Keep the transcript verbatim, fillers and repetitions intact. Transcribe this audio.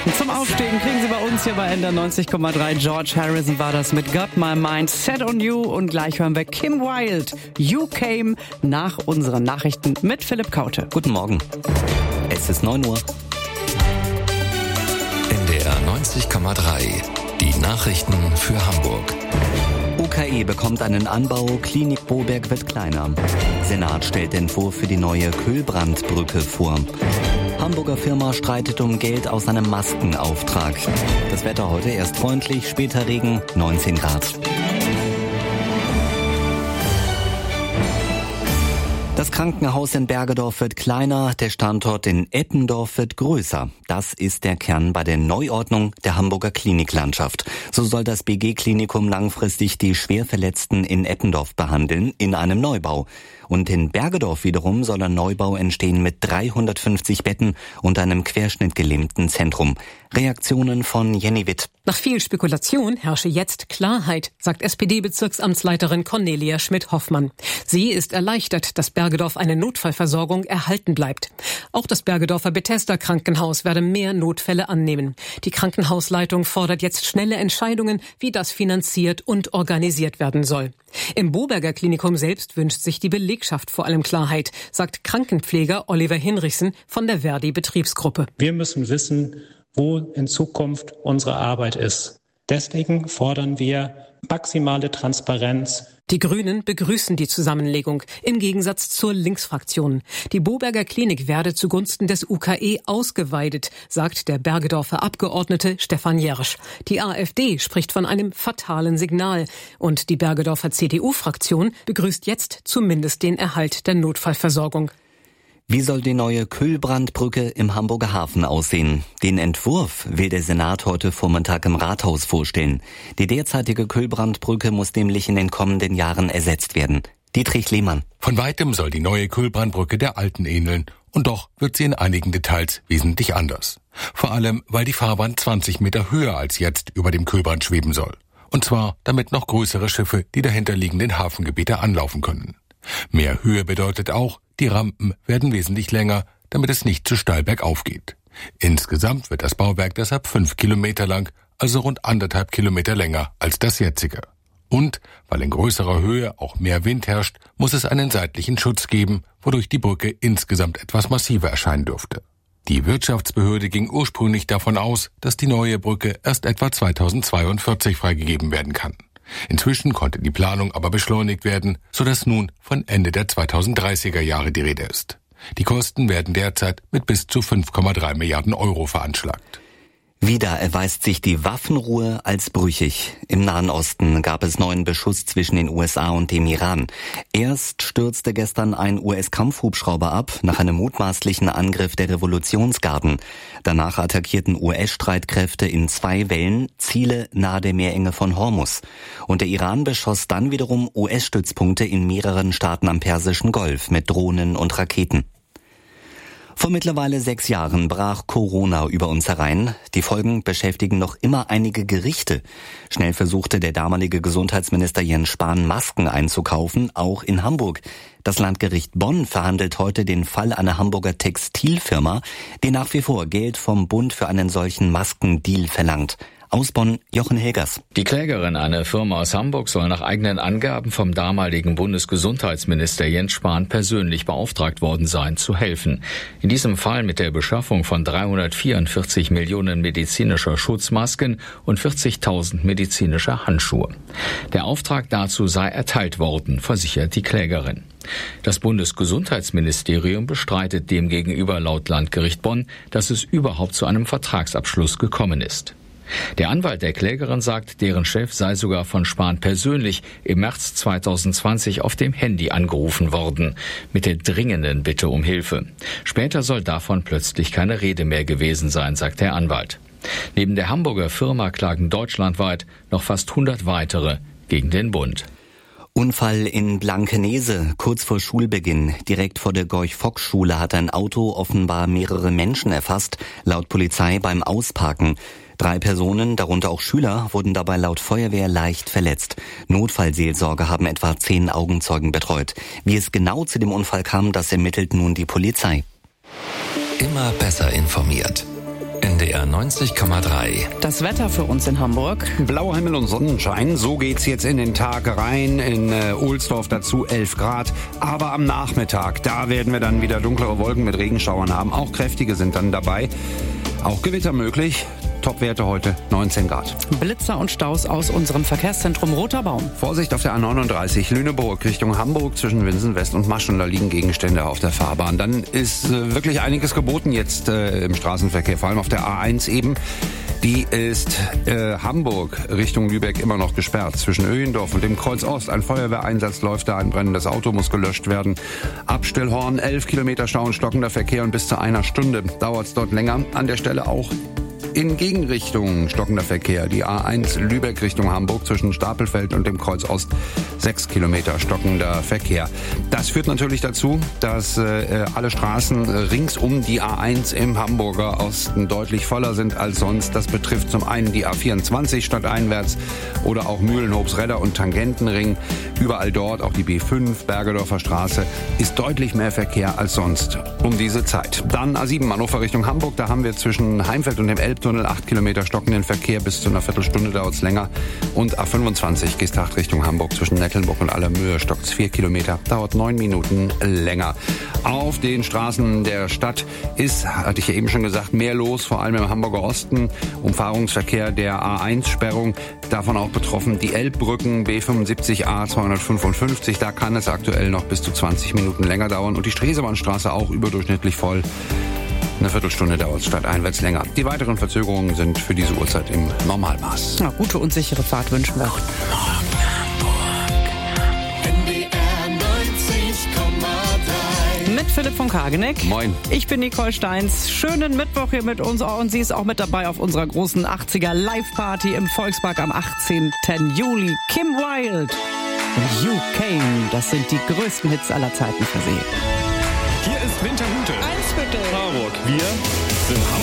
Zum Aufstehen kriegen Sie bei uns hier bei N D R neunzig Komma drei. George Harrison war das mit Got My Mind Set on You. Und gleich hören wir Kim Wilde, You Came, nach unseren Nachrichten mit Philipp Kaute. Guten Morgen. Es ist neun Uhr. N D R neunzig Komma drei. Die Nachrichten für Hamburg. U K E bekommt einen Anbau, Klinik Boberg wird kleiner. Senat stellt Entwurf für die neue Kühlbrandbrücke vor. Hamburger Firma streitet um Geld aus einem Maskenauftrag. Das Wetter heute erst freundlich, später Regen, neunzehn Grad. Das Krankenhaus in Bergedorf wird kleiner, der Standort in Eppendorf wird größer. Das ist der Kern bei der Neuordnung der Hamburger Kliniklandschaft. So soll das B G-Klinikum langfristig die Schwerverletzten in Eppendorf behandeln, in einem Neubau. Und in Bergedorf wiederum soll ein Neubau entstehen mit dreihundertfünfzig Betten und einem querschnittgelähmten Zentrum. Reaktionen von Jenny Witt. Nach viel Spekulation herrsche jetzt Klarheit, sagt S P D-Bezirksamtsleiterin Cornelia Schmidt-Hoffmann. Sie ist erleichtert, dass Bergedorf eine Notfallversorgung erhalten bleibt. Auch das Bergedorfer Bethesda-Krankenhaus werde mehr Notfälle annehmen. Die Krankenhausleitung fordert jetzt schnelle Entscheidungen, wie das finanziert und organisiert werden soll. Im Boberger Klinikum selbst wünscht sich die Belegschaft vor allem Klarheit, sagt Krankenpfleger Oliver Hinrichsen von der Verdi-Betriebsgruppe. Wir müssen wissen, wo in Zukunft unsere Arbeit ist. Deswegen fordern wir maximale Transparenz. Die Grünen begrüßen die Zusammenlegung, im Gegensatz zur Linksfraktion. Die Boberger Klinik werde zugunsten des U K E ausgeweitet, sagt der Bergedorfer Abgeordnete Stefan Jersch. Die AfD spricht von einem fatalen Signal. Und die Bergedorfer C D U-Fraktion begrüßt jetzt zumindest den Erhalt der Notfallversorgung. Wie soll die neue Kühlbrandbrücke im Hamburger Hafen aussehen? Den Entwurf will der Senat heute Vormittag im Rathaus vorstellen. Die derzeitige Kühlbrandbrücke muss nämlich in den kommenden Jahren ersetzt werden. Dietrich Lehmann. Von weitem soll die neue Kühlbrandbrücke der alten ähneln. Und doch wird sie in einigen Details wesentlich anders. Vor allem, weil die Fahrbahn zwanzig Meter höher als jetzt über dem Kühlbrand schweben soll. Und zwar, damit noch größere Schiffe die dahinterliegenden Hafengebiete anlaufen können. Mehr Höhe bedeutet auch, die Rampen werden wesentlich länger, damit es nicht zu steil bergauf geht. Insgesamt wird das Bauwerk deshalb fünf Kilometer lang, also rund anderthalb Kilometer länger als das jetzige. Und, weil in größerer Höhe auch mehr Wind herrscht, muss es einen seitlichen Schutz geben, wodurch die Brücke insgesamt etwas massiver erscheinen dürfte. Die Wirtschaftsbehörde ging ursprünglich davon aus, dass die neue Brücke erst etwa zweitausendzweiundvierzig freigegeben werden kann. Inzwischen konnte die Planung aber beschleunigt werden, sodass nun von Ende der zweitausenddreißiger Jahre die Rede ist. Die Kosten werden derzeit mit bis zu fünf Komma drei Milliarden Euro veranschlagt. Wieder erweist sich die Waffenruhe als brüchig. Im Nahen Osten gab es neuen Beschuss zwischen den U S A und dem Iran. Erst stürzte gestern ein U S-Kampfhubschrauber ab nach einem mutmaßlichen Angriff der Revolutionsgarden. Danach attackierten U S-Streitkräfte in zwei Wellen Ziele nahe der Meerenge von Hormuz. Und der Iran beschoss dann wiederum U S-Stützpunkte in mehreren Staaten am Persischen Golf mit Drohnen und Raketen. Vor mittlerweile sechs Jahren brach Corona über uns herein. Die Folgen beschäftigen noch immer einige Gerichte. Schnell versuchte der damalige Gesundheitsminister Jens Spahn, Masken einzukaufen, auch in Hamburg. Das Landgericht Bonn verhandelt heute den Fall einer Hamburger Textilfirma, die nach wie vor Geld vom Bund für einen solchen Maskendeal verlangt. Aus Bonn, Jochen Hilgers. Die Klägerin, eine Firma aus Hamburg, soll nach eigenen Angaben vom damaligen Bundesgesundheitsminister Jens Spahn persönlich beauftragt worden sein, zu helfen. In diesem Fall mit der Beschaffung von dreihundertvierundvierzig Millionen medizinischer Schutzmasken und vierzigtausend medizinischer Handschuhe. Der Auftrag dazu sei erteilt worden, versichert die Klägerin. Das Bundesgesundheitsministerium bestreitet demgegenüber laut Landgericht Bonn, dass es überhaupt zu einem Vertragsabschluss gekommen ist. Der Anwalt der Klägerin sagt, deren Chef sei sogar von Spahn persönlich im März zweitausendzwanzig auf dem Handy angerufen worden, mit der dringenden Bitte um Hilfe. Später soll davon plötzlich keine Rede mehr gewesen sein, sagt der Anwalt. Neben der Hamburger Firma klagen deutschlandweit noch fast hundert weitere gegen den Bund. Unfall in Blankenese, kurz vor Schulbeginn. Direkt vor der Gorch-Fock-Schule hat ein Auto offenbar mehrere Menschen erfasst, laut Polizei beim Ausparken. Drei Personen, darunter auch Schüler, wurden dabei laut Feuerwehr leicht verletzt. Notfallseelsorge haben etwa zehn Augenzeugen betreut. Wie es genau zu dem Unfall kam, das ermittelt nun die Polizei. Immer besser informiert. N D R neunzig Komma drei. Das Wetter für uns in Hamburg. Blauer Himmel und Sonnenschein, so geht's jetzt in den Tag rein. In äh, Ohlsdorf dazu elf Grad. Aber am Nachmittag, da werden wir dann wieder dunklere Wolken mit Regenschauern haben. Auch kräftige sind dann dabei. Auch Gewitter möglich. Topwerte heute neunzehn Grad. Blitzer und Staus aus unserem Verkehrszentrum Roter Baum. Vorsicht auf der A neununddreißig Lüneburg Richtung Hamburg zwischen Winsen West und Masch. Und da liegen Gegenstände auf der Fahrbahn. Dann ist äh, wirklich einiges geboten jetzt äh, im Straßenverkehr, vor allem auf der A eins eben. Die ist äh, Hamburg Richtung Lübeck immer noch gesperrt. Zwischen Öhendorf und dem Kreuz Ost. Ein Feuerwehreinsatz läuft da, ein brennendes Auto muss gelöscht werden. Abstellhorn, elf Kilometer Stau und stockender Verkehr und bis zu einer Stunde dauert es dort länger. An der Stelle auch in Gegenrichtung stockender Verkehr. Die A eins Lübeck Richtung Hamburg zwischen Stapelfeld und dem Kreuz Ost. Sechs Kilometer stockender Verkehr. Das führt natürlich dazu, dass äh, alle Straßen rings um die A eins im Hamburger Osten deutlich voller sind als sonst. Das betrifft zum einen die A vierundzwanzig stadteinwärts oder auch Mühlenhobsredder und Tangentenring. Überall dort, auch die B fünf, Bergedorfer Straße, ist deutlich mehr Verkehr als sonst um diese Zeit. Dann A sieben Hannover Richtung Hamburg. Da haben wir zwischen Heimfeld und dem Elbtunnel acht Kilometer stockenden Verkehr. Bis zu einer Viertelstunde dauert es länger. Und A fünfundzwanzig Geesthacht Richtung Hamburg zwischen Nettelnburg und Allermöhe stockt es vier Kilometer. Dauert neun Minuten länger. Auf den Straßen der Stadt ist, hatte ich ja eben schon gesagt, mehr los, vor allem im Hamburger Osten. Umfahrungsverkehr der A eins Sperrung, davon auch betroffen die Elbbrücken, B fünfundsiebzig A zweihundertfünfundfünfzig. Da kann es aktuell noch bis zu zwanzig Minuten länger dauern. Und die Stresemannstraße auch überdurchschnittlich voll. Eine Viertelstunde dauert es stadteinwärts länger. Die weiteren Verzögerungen sind für diese Uhrzeit im Normalmaß. Na, gute und sichere Fahrt wünschen wir. Mit Philipp von Kageneck. Moin. Ich bin Nicole Steins. Schönen Mittwoch hier mit uns. Und sie ist auch mit dabei auf unserer großen achtziger Live-Party im Volkspark am achtzehnten Juli. Kim Wilde. You Came. Das sind die größten Hits aller Zeiten für sie. Hier ist Winterhude. Eins bitte. Harburg. Wir sind Hamburg.